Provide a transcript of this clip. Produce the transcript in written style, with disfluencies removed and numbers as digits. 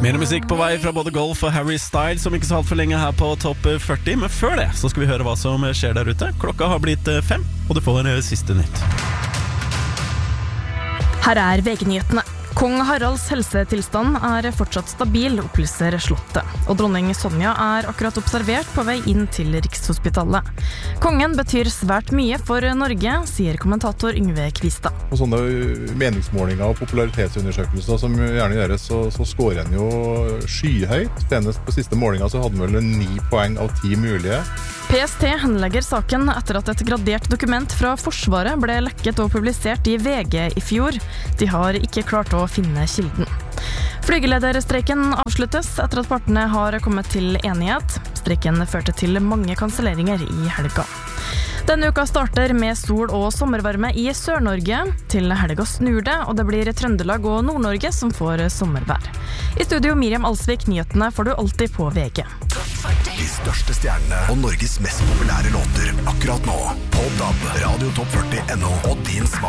Mer musikk på vei fra både Golf og Harry Styles som ikke så alt for lenge her på Topp 40. Men før det så skal vi høre hva som skjer der ute. Klokka har blitt 5, og du får siste nytt. Her VG-nyhetene. Kong Haralds helsetilstand fortsatt stabil, opplyser Slottet. Og dronning Sonja akkurat observert på vei inn til Rikshospitalet. Kongen betyr svært mye for Norge, sier kommentator Yngve Kvistad. På sånne meningsmålinger og popularitetsundersøkelser som gjerne gjøres, så scorer han jo skyhøyt. Senest på siste målinger så hadde han vel 9 poeng av 10 mulige. PST henlegger saken etter at et gradert dokument fra Forsvaret ble lekket og publisert i VG i fjor. De har ikke klart å finne kilden. Flygelederstreiken avsluttes etter at partene har kommet til enighet. Streiken førte til mange kanselleringer i helga. Denne uka starter med sol og sommervarme i Sør-Norge. Til helga snur det, og det blir Trøndelag og Nord-Norge som får sommervær. I studio Miriam Alsvik, nyhetene får du alltid på VG. De største stjernene og Norges mest populære låter akkurat nå på DAB, Radio Topp 40 NO og din